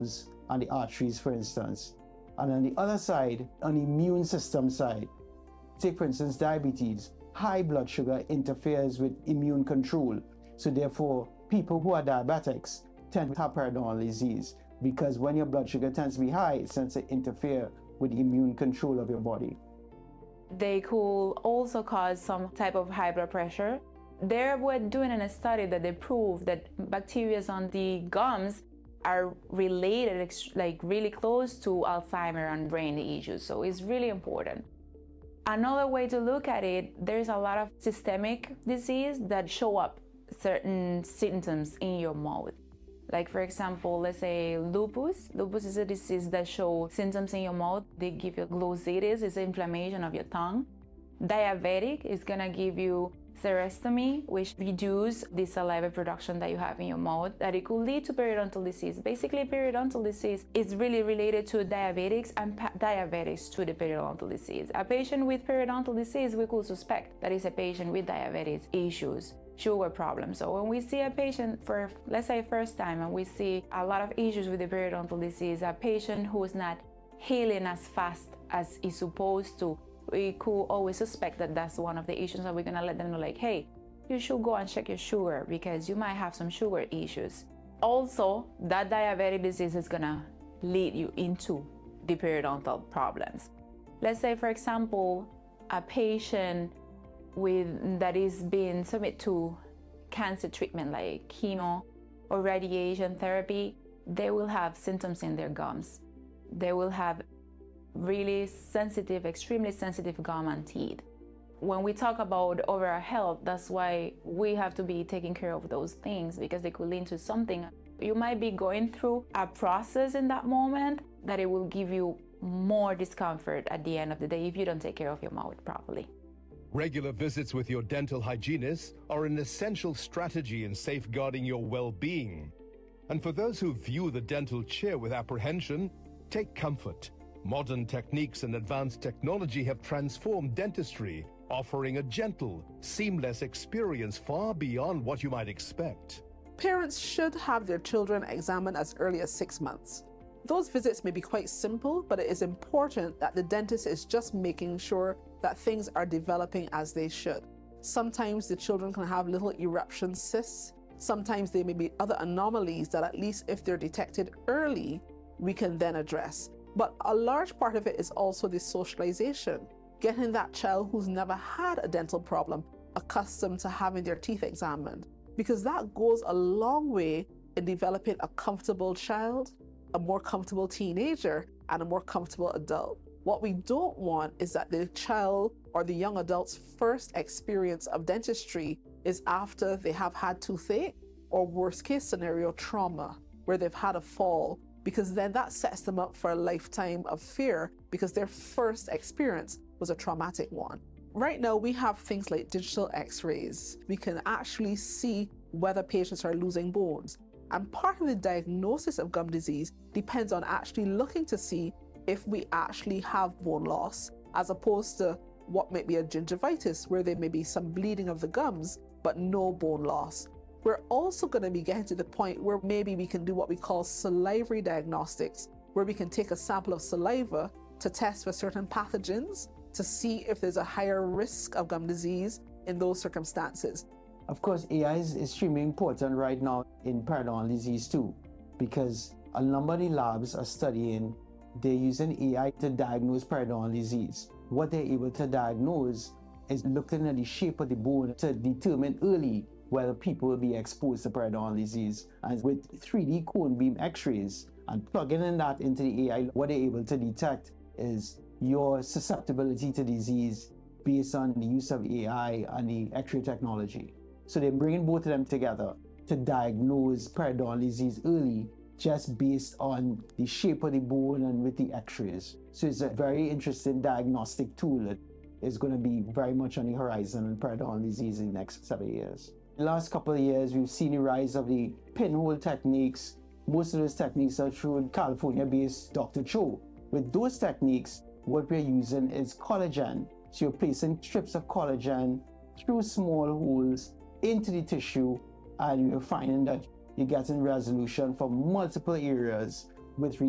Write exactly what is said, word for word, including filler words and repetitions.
on the arteries, for instance. And on the other side, on the immune system side, take for instance diabetes. High blood sugar interferes with immune control. So therefore, people who are diabetics tend to have periodontal disease, because when your blood sugar tends to be high, it tends to interfere with the immune control of your body. They could also cause some type of high blood pressure. They were doing a study that they proved that bacteria on the gums are related, like really close to Alzheimer's and brain issues. So it's really important. Another way to look at it, there's a lot of systemic disease that show up certain symptoms in your mouth. Like for example, let's say lupus. Lupus is a disease that shows symptoms in your mouth. They give you glossitis, it's inflammation of your tongue. Diabetic is gonna give you serostomy, which reduces the saliva production that you have in your mouth, that it could lead to periodontal disease. Basically, periodontal disease is really related to diabetics and diabetics to the periodontal disease. A patient with periodontal disease, we could suspect that is a patient with diabetes issues, sugar problems. So when we see a patient for, let's say, first time, and we see a lot of issues with the periodontal disease, a patient who is not healing as fast as is supposed to, we could always suspect that that's one of the issues, that we're gonna let them know, like, hey, you should go and check your sugar because you might have some sugar issues. Also, that diabetic disease is gonna lead you into the periodontal problems. Let's say, for example, a patient with that is being submitted to cancer treatment like chemo or radiation therapy, they will have symptoms in their gums. They will have really sensitive, extremely sensitive gum and teeth. When we talk about overall health, that's why we have to be taking care of those things, because they could lead to something. You might be going through a process in that moment that it will give you more discomfort at the end of the day if you don't take care of your mouth properly. Regular visits with your dental hygienist are an essential strategy in safeguarding your well-being. And for those who view the dental chair with apprehension, take comfort. Modern techniques and advanced technology have transformed dentistry, offering a gentle, seamless experience far beyond what you might expect. Parents should have their children examined as early as six months. Those visits may be quite simple, but it is important that the dentist is just making sure that things are developing as they should. Sometimes the children can have little eruption cysts. Sometimes there may be other anomalies that, at least if they're detected early, we can then address. But a large part of it is also the socialization, getting that child who's never had a dental problem accustomed to having their teeth examined, because that goes a long way in developing a comfortable child, a more comfortable teenager, and a more comfortable adult. What we don't want is that the child or the young adult's first experience of dentistry is after they have had toothache, or worst case scenario, trauma, where they've had a fall, because then that sets them up for a lifetime of fear, because their first experience was a traumatic one. Right now, we have things like digital x-rays. We can actually see whether patients are losing bones. And part of the diagnosis of gum disease depends on actually looking to see if we actually have bone loss, as opposed to what may be a gingivitis, where there may be some bleeding of the gums, but no bone loss. We're also going to be getting to the point where maybe we can do what we call salivary diagnostics, where we can take a sample of saliva to test for certain pathogens to see if there's a higher risk of gum disease in those circumstances. Of course, A I is extremely important right now in periodontal disease too, because a number of the labs are studying, they're using A I to diagnose periodontal disease. What they're able to diagnose is looking at the shape of the bone to determine early whether people will be exposed to periodontal disease. And with three D cone beam x-rays and plugging in that into the A I, what they're able to detect is your susceptibility to disease based on the use of A I and the x-ray technology. So they're bringing both of them together to diagnose periodontal disease early, just based on the shape of the bone and with the x-rays. So it's a very interesting diagnostic tool that is going to be very much on the horizon in periodontal disease in the next seven years. In the last couple of years, we've seen the rise of the pinhole techniques. Most of those techniques are through California-based Doctor Cho. With those techniques, what we're using is collagen. So you're placing strips of collagen through small holes into the tissue, and you're finding that you're getting resolution from multiple areas with